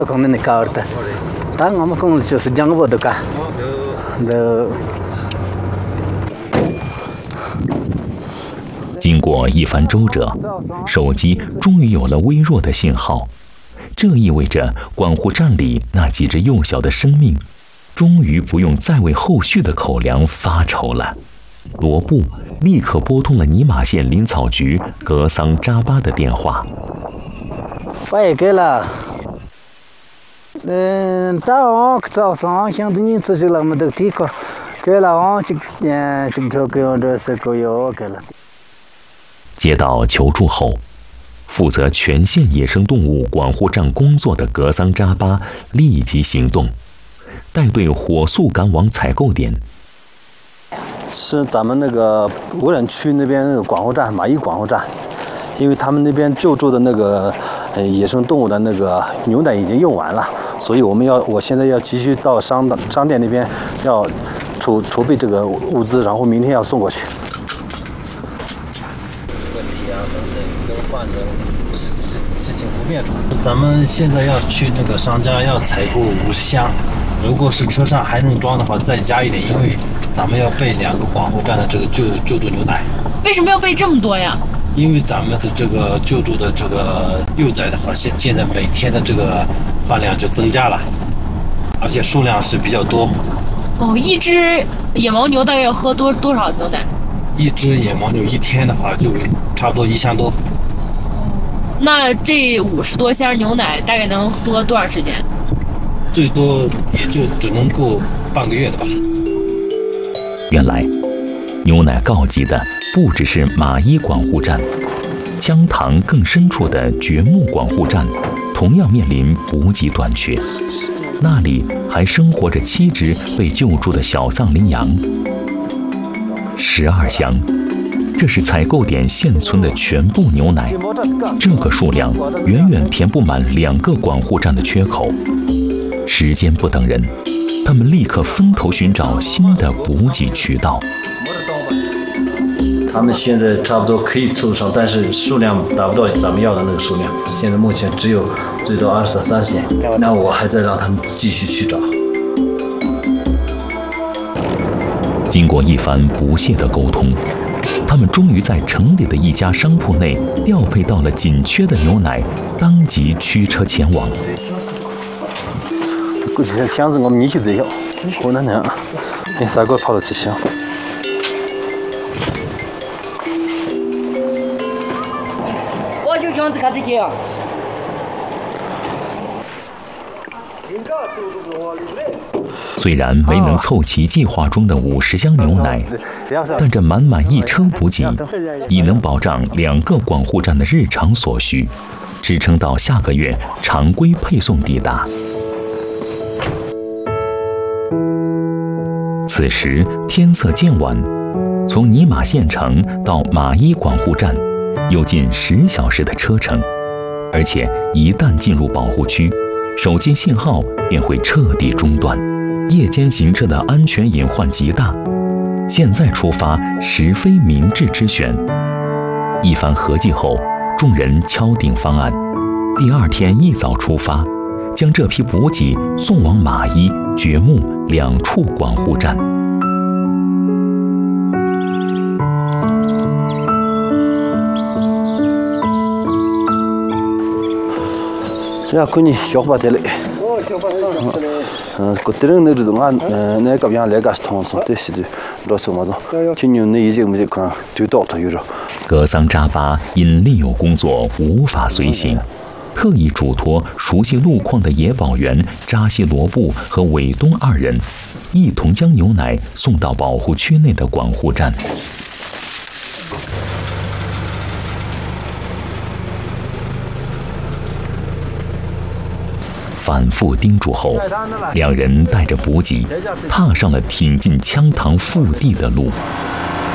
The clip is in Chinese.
可能你搞的，但我们可能就是讲不得干， 经过一番周折，手机终于有了微弱的信号，这意味着管护站里那几只幼小的生命，终于不用再为后续的口粮发愁了。罗布立刻拨通了尼玛县林草局格桑扎巴的电话。 我也给了，早上想着你自己那么多地方，给了我今朝给我这是够有给了。 接到求助后，负责全县野生动物管护站工作的格桑扎巴立即行动，带队火速赶往采购点。 是咱们那个无人区那边那个管护站，马邑管护站，因为他们那边救助的那个野生动物的那个牛奶已经用完了，所以我现在要急需到商店那边要筹备这个物资，然后明天要送过去。 问题啊等等更换的事情不变。咱们现在要去那个商家要采购50箱，如果是车上还能装的话，再加一点，因为咱们要备2个管护站的这个救助牛奶。 为什么要备这么多呀？ 因为咱们的这个救助的这个幼崽的话，现在每天的这个饭量就增加了，而且数量是比较多。 哦，一只野牦牛大概要喝多少牛奶？ 一只野牦牛一天的话就差不多1箱多。 那这50多箱牛奶大概能喝多长时间？ 最多也就只能够半个月的吧。 原来，牛奶告急的不只是马邑管护站，羌塘更深处的掘墓管护站同样面临补给短缺。那里还生活着7只被救助的小藏羚羊，12箱，这是采购点现存的全部牛奶。这个数量远远填不满2个管护站的缺口。时间不等人，他们立刻分头寻找新的补给渠道。 他们现在差不多可以凑上，但是数量达不到咱们要的那个数量。现在目前只有最多20到30箱，那我还在让他们继续去找。 经过一番不懈的沟通，他们终于在城里的一家商铺内调配到了紧缺的牛奶，当即驱车前往。 估计这箱子我们你去最小，可能能，那3个跑了7箱。 我就箱子开始接啊。 虽然没能凑齐计划中的50箱牛奶，但这满满一车补给已能保障2个管护站的日常所需，支撑到下个月常规配送抵达。此时天色渐晚，从尼玛县城到马邑管护站有近10小时的车程，而且一旦进入保护区，手机信号便会彻底中断，夜间行车的安全隐患极大。现在出发实非明智之选。一番合计后，众人敲定方案：第2天一早出发，将这批补给送往马邑、掘墓2处管护站。 这可你小伙子嘞。个人那种俺那个样来个是通送，这是的，老什么子，就你那一节没这个就到头有着。 格桑扎巴因另有工作无法随行，特意嘱托熟悉路况的野保员扎西罗布和韦东2人，一同将牛奶送到保护区内的管护站。反复叮嘱后，2人带着补给，踏上了挺进羌塘腹地的路。